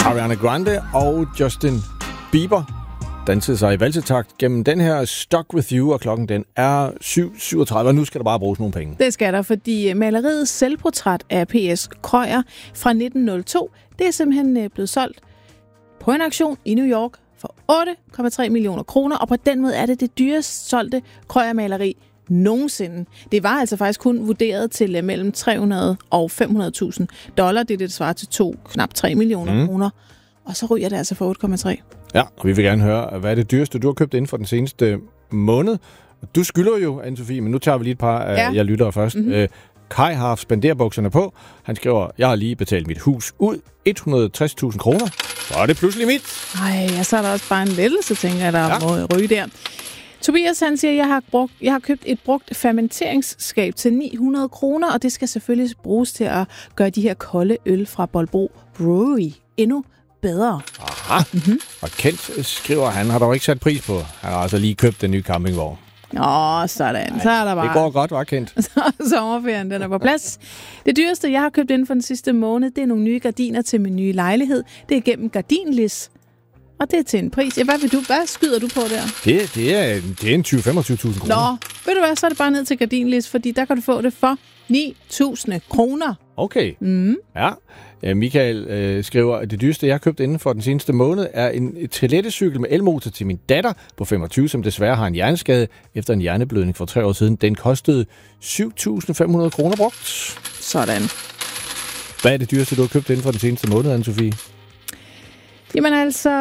Ariana Grande og Justin Bieber dansede sig i valsetakt gennem den her Stuck With You, og klokken den er 7.37, og nu skal der bare bruges nogle penge. Det skal der, fordi maleriet Selvportræt af P.S. Krøyer fra 1902, det er simpelthen blevet solgt på en auktion i New York for 8,3 millioner kroner, og på den måde er det dyrest solgte Krøyer-maleri nogensinde. Det var altså faktisk kun vurderet til mellem 300 og 500.000 dollar. Det er det, der svarer til knap 3 millioner kroner. Og så ryger det altså for 8,3. Ja, og vi vil gerne høre, hvad er det dyreste, du har købt inden for den seneste måned? Du skylder jo, Anne-Sophie, men nu tager vi lige et par af jer lyttere først. Kai har haft spenderbukserne på. Han skriver, jeg har lige betalt mit hus ud. 160.000 kroner. Så er det pludselig mit. Ej, så er der også bare en lettelse, tænker jeg, der må ryge der. Tobias, han siger, jeg har købt et brugt fermenteringsskab til 900 kroner, og det skal selvfølgelig bruges til at gøre de her kolde øl fra Bolbro Brewery endnu bedre. Aha. Og Kent skriver, han har dog ikke sat pris på. Han har altså lige købt den nye campingvogn. Sådan. Så er der bare... Det går godt, var Kent. Sommerferien, den er på plads. Det dyreste, jeg har købt inden for den sidste måned, det er nogle nye gardiner til min nye lejlighed. Det er gennem Gardinlis. Og det er til en pris. Ja, hvad skyder du på der? Det er en 20-25.000 kroner. Nå, ved du hvad, så er det bare ned til Gardinlis, fordi der kan du få det for 9.000 kroner. Okay. Ja. Michael skriver, at det dyreste, jeg har købt inden for den seneste måned, er en toilettecykel med elmotor til min datter på 25, som desværre har en hjerneskade efter en hjerneblødning for 3 år siden. Den kostede 7.500 kroner brugt. Sådan. Hvad er det dyreste, du har købt inden for den seneste måned, Anne-Sophie? Jamen altså,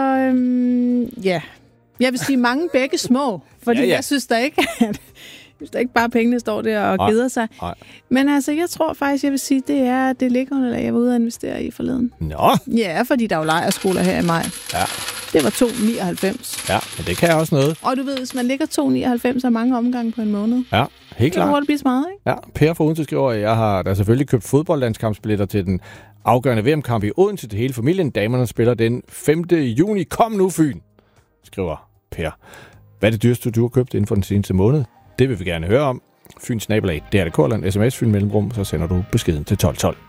jeg vil sige mange begge små, fordi jeg synes da ikke, at bare pengene står der og gider sig. Nej. Men altså, jeg tror faktisk, jeg vil sige, det er det liggeunderlag, jeg var ude at investere i forleden. Nå? Ja, fordi der er jo lejrskoler her i maj. Ja. Det var 2,99. Ja, men det kan også noget. Og du ved, hvis man ligger 2,99 af mange omgange på en måned. Ja, helt klart. Det kan blive meget, ikke? Ja, Per fra Odense skriver, at jeg har da selvfølgelig købt fodboldlandskampsbilletter til den afgørende VM-kamp i Odense til hele familien. Damerne spiller den 5. juni. Kom nu, Fyn, skriver Per. Hvad er det dyreste, du har købt inden for den seneste måned? Det vil vi gerne høre om. Fyns nabolag, det er det Korland, sms Fyn Mellemrum, så sender du beskeden til 1212.